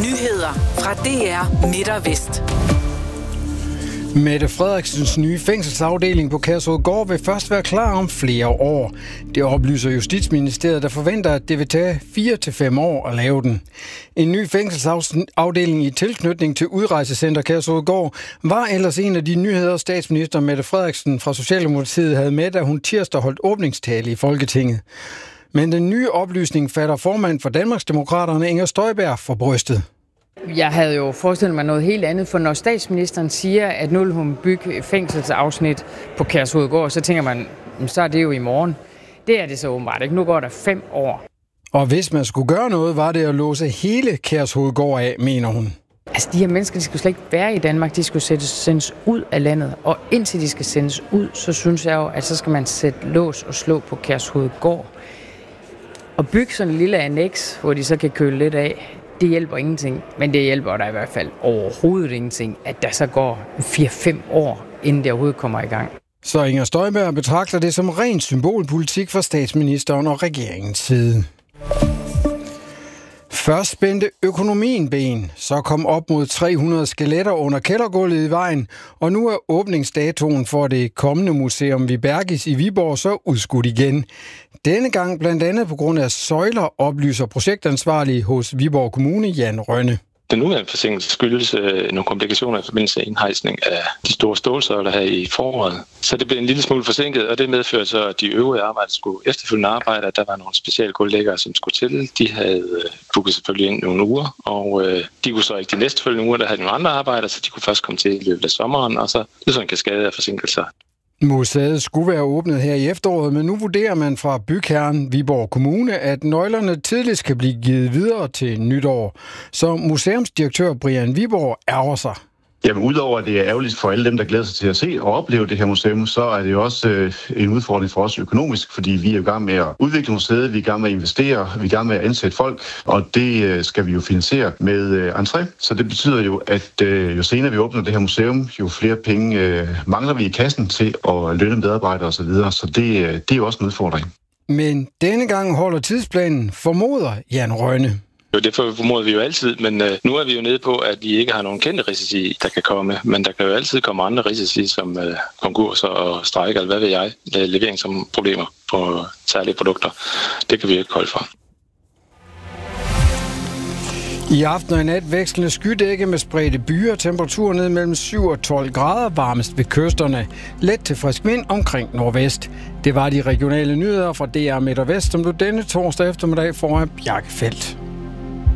Nyheder fra DR Midt og Vest. Mette Frederiksens nye fængselsafdeling på Kærshovedgård vil først være klar om flere år. Det oplyser Justitsministeriet, der forventer, at det vil tage 4 til 5 år at lave den. En ny fængselsafdeling i tilknytning til Udrejsecenter Kærshovedgård var ellers en af de nyheder, statsminister Mette Frederiksen fra Socialdemokratiet havde med, da hun tirsdag holdt åbningstale i Folketinget. Men den nye oplysning fatter formand for Danmarksdemokraterne Inger Støjberg for brystet. Jeg havde jo forestillet mig noget helt andet, for når statsministeren siger, at nu vil hun bygge et fængselsafsnit på Kærshovedgård, så tænker man, så er det jo i morgen. Det er det så åbenbart ikke. Nu går der 5 år. Og hvis man skulle gøre noget, var det at låse hele Kærshovedgård af, mener hun. Altså, de her mennesker, de skulle slet ikke være i Danmark. De skulle sendes ud af landet. Og indtil de skal sendes ud, så synes jeg jo, at så skal man sætte lås og slå på Kærshovedgård. Og bygge sådan en lille annex, hvor de så kan køle lidt af. Det hjælper ingenting, men det hjælper der i hvert fald overhovedet ingenting, at der så går 4-5 år, inden det overhovedet kommer i gang. Så Inger Støjberg betragter det som ren symbolpolitik fra statsministeren og regeringens side. Først spændte økonomien ben, så kom op mod 300 skeletter under kældergulvet i vejen, og nu er åbningsdatoen for det kommende museum Vibergis i Viborg så udskudt igen. Denne gang blandt andet på grund af søjler, oplyser projektansvarlig hos Viborg Kommune Jan Rønne. Den nuværende forsinkelse skyldes nogle komplikationer i forbindelse med indhejsning af de store stålsøjler her i foråret. Så det blev en lille smule forsinket, og det medførte så, at de øvrige arbejder skulle efterfølgende arbejde, at der var nogle specialgulvlæggere, som skulle til. De havde booket selvfølgelig ind nogle uger, og de kunne så ikke de næstfølgende uger, der havde nogle andre arbejder, så de kunne først komme til i løbet af sommeren, og så det er sådan en kaskade af forsinkelser. Museet skulle være åbnet her i efteråret, men nu vurderer man fra bygherren Viborg Kommune, at nøglerne tidligst kan blive givet videre til nytår. Så museumsdirektør Brian Viborg ærger sig. Jamen, udover at det er ærgerligt for alle dem, der glæder sig til at se og opleve det her museum, så er det jo også en udfordring for os økonomisk, fordi vi er i gang med at udvikle museet, vi er i gang med at investere, vi er i gang med at ansætte folk, og det skal vi jo finansiere med entré. Så det betyder jo, at jo senere vi åbner det her museum, jo flere penge mangler vi i kassen til at lønne medarbejdere osv., så det er jo også en udfordring. Men denne gang holder tidsplanen, formoder Jan Rønne. Jo, det formoder vi jo altid, men nu er vi jo nede på, at vi ikke har nogen kendte risici, der kan komme. Men der kan jo altid komme andre risici, som konkurser og strejker, eller hvad ved jeg, levering som problemer på særlige produkter. Det kan vi ikke holde for. I aften og i nat vekslende skydække med spredte byer, temperatur ned mellem 7 og 12 grader, varmest ved kysterne. Let til frisk vind omkring nordvest. Det var de regionale nyheder fra DR Midt og Vest, som du denne torsdag eftermiddag får af Bjarke Feldt.